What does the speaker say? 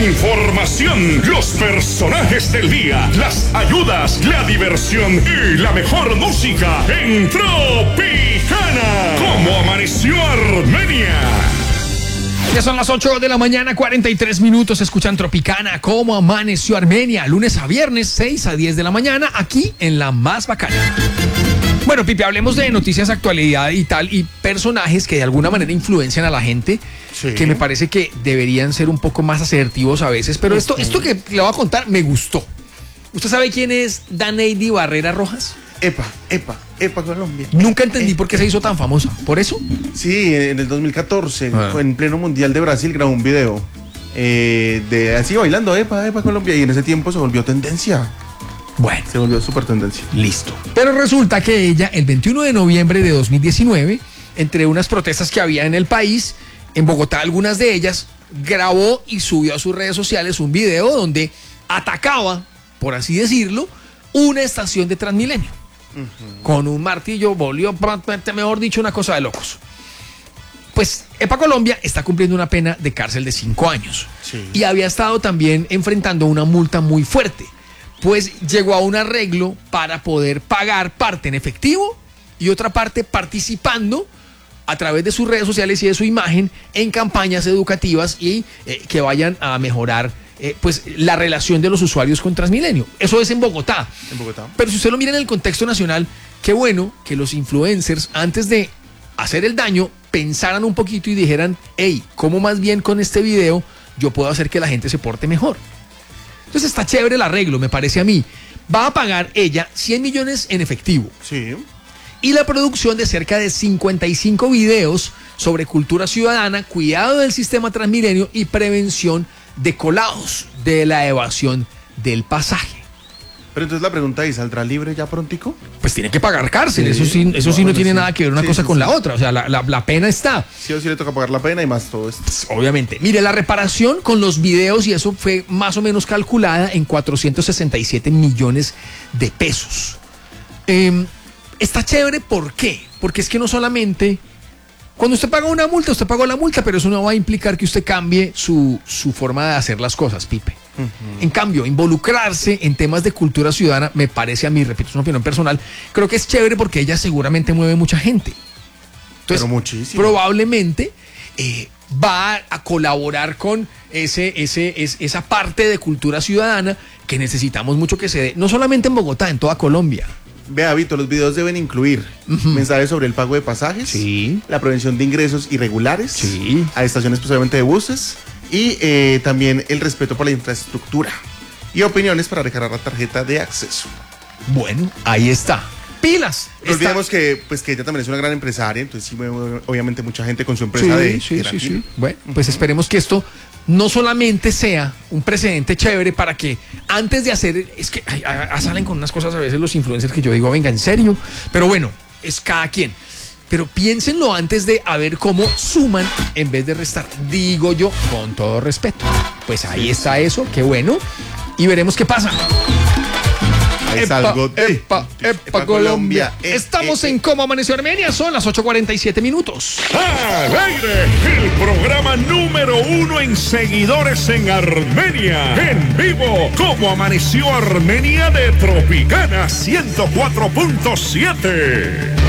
información, los personajes del día, las ayudas, la diversión y la mejor música en Tropicana. ¿Cómo amaneció Armenia? Ya son las 8 de la mañana, 43 minutos. Escuchan Tropicana, ¿cómo amaneció Armenia? Lunes a viernes, 6 a 10 de la mañana, aquí en La Más Bacana. Bueno, Pipe, hablemos de noticias, actualidad y tal, y personajes que de alguna manera influencian a la gente, sí, que me parece que deberían ser un poco más asertivos a veces. Pero esto que le voy a contar me gustó. ¿Usted sabe quién es Daneidy Barrera Rojas? EPA Colombia. Nunca entendí por qué se hizo tan famosa. ¿Por eso? Sí, en el 2014, en pleno Mundial de Brasil, grabó un video de así bailando EPA Colombia, y en ese tiempo se volvió tendencia. Bueno, se volvió súper tendencia. Listo. Pero resulta que ella, el 21 de noviembre de 2019, entre unas protestas que había en el país, en Bogotá, algunas de ellas, grabó y subió a sus redes sociales un video donde atacaba, por así decirlo, una estación de Transmilenio. Con un martillo, volvió, mejor dicho, una cosa de locos. Pues EPA Colombia está cumpliendo una pena de cárcel de 5 años. Sí. Y había estado también enfrentando una multa muy fuerte. Pues llegó a un arreglo para poder pagar parte en efectivo y otra parte participando a través de sus redes sociales y de su imagen en campañas educativas y que vayan a mejorar pues la relación de los usuarios con Transmilenio. Eso es en Bogotá. Pero si usted lo mira en el contexto nacional, qué bueno que los influencers, antes de hacer el daño, pensaran un poquito y dijeran, hey, ¿cómo más bien con este video yo puedo hacer que la gente se porte mejor? Entonces está chévere el arreglo, me parece a mí. Va a pagar ella 100 millones en efectivo. Sí. Y la producción de cerca de 55 videos sobre cultura ciudadana, cuidado del sistema Transmilenio y prevención de colados, de la evasión del pasaje. Pero entonces la pregunta es, ¿saldrá libre ya prontico? Pues tiene que pagar cárcel, sí, eso sí no tiene nada que ver una cosa con la otra, o sea, la pena está. Sí o sí le toca pagar la pena y más todo esto. Pues, obviamente. Mire, la reparación con los videos y eso fue más o menos calculada en 467 millones de pesos. Está chévere, ¿por qué? Porque es que no solamente... Cuando usted paga una multa, usted pagó la multa, pero eso no va a implicar que usted cambie su forma de hacer las cosas, Pipe. En cambio, involucrarse en temas de cultura ciudadana, me parece a mí, repito, es una opinión personal, creo que es chévere porque ella seguramente mueve mucha gente. Entonces, pero muchísimo. Probablemente va a colaborar con esa parte de cultura ciudadana que necesitamos mucho que se dé, no solamente en Bogotá, en toda Colombia. Vea, Vito, los videos deben incluir mensajes sobre el pago de pasajes, sí, la prevención de ingresos irregulares, sí, a estaciones especialmente de buses, y también el respeto por la infraestructura y opiniones para recargar la tarjeta de acceso. Bueno, ahí está. ¡Pilas! No olvidemos que ella también es una gran empresaria, entonces sí mueve obviamente mucha gente con su empresa sí. Bueno, pues esperemos que esto no solamente sea un precedente chévere para que antes de hacer, es que salen con unas cosas a veces los influencers que yo digo, venga, en serio, pero bueno, es cada quien. Pero piénsenlo antes de a ver cómo suman en vez de restar, digo yo, con todo respeto. Pues ahí está eso, qué bueno, y veremos qué pasa. EPA Colombia. Estamos en Cómo Amaneció Armenia, son las 8:47 minutos. Al aire, el programa número 1 en seguidores en Armenia. En vivo, Cómo Amaneció Armenia de Tropicana 104.7.